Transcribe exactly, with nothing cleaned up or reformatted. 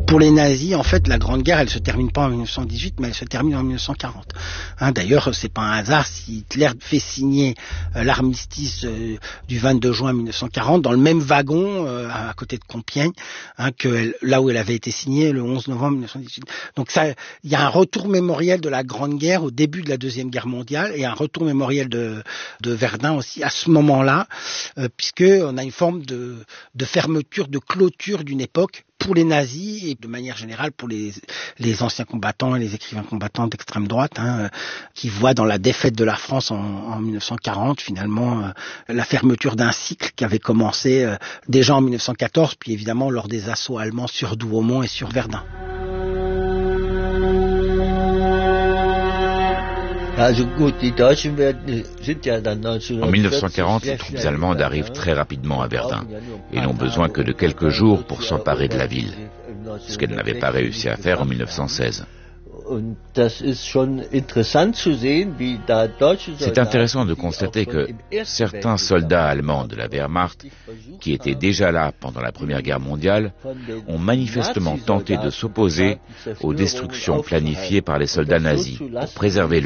Pour les nazis, en fait, la Grande Guerre, elle se termine pas en dix-neuf cent dix-huit, mais elle se termine en dix-neuf cent quarante. Hein, d'ailleurs, c'est pas un hasard si Hitler fait signer euh, l'armistice euh, du vingt-deux juin mille neuf cent quarante dans le même wagon euh, à côté de Compiègne, hein, que elle, là où elle avait été signée le onze novembre mille neuf cent dix-huit. Donc ça, il y a un retour mémoriel de la Grande Guerre au début de la Deuxième Guerre mondiale et un retour mémoriel de, de Verdun aussi à ce moment-là, euh, puisque on a une forme de, de fermeture, de clôture d'une époque pour les nazis et de manière générale pour les, les anciens combattants et les écrivains combattants d'extrême droite, hein, euh, qui voient dans la défaite de la France en, en mille neuf cent quarante finalement euh, la fermeture d'un cycle qui avait commencé euh, déjà en mille neuf cent quatorze, puis évidemment lors des assauts allemands sur Douaumont et sur Verdun. En mille neuf cent quarante, les troupes allemandes arrivent très rapidement à Verdun et n'ont besoin que de quelques jours pour s'emparer de la ville, ce qu'elles n'avaient pas réussi à faire en mille neuf cent seize. C'est intéressant de constater que certains soldats allemands de la Wehrmacht, qui étaient déjà là pendant la Première Guerre mondiale, ont manifestement tenté de s'opposer aux destructions planifiées par les soldats nazis pour préserver